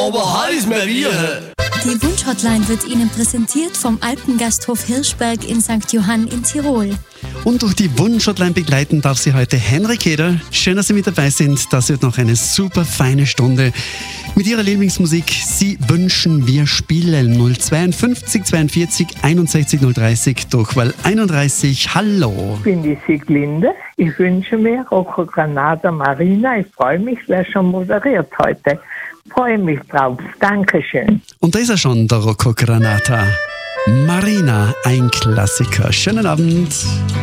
aber heiß mehr wir. Die Wunschhotline wird Ihnen präsentiert vom Alpengasthof Hirschberg in St. Johann in Tirol. Und durch die Wunschhotline begleiten darf Sie heute Henrik Eder. Schön, dass Sie mit dabei sind. Das wird noch eine super feine Stunde mit Ihrer Lieblingsmusik. Sie wünschen, wir spielen 052 42 61 030 Durchwahl 31. Hallo. Ich bin die Sieglinde. Ich wünsche mir Rocco Granata Marina. Ich freue mich, wer schon moderiert heute. Freue mich drauf. Dankeschön. Und da ist er schon, der Rocco Granata. Marina, ein Klassiker. Schönen Abend.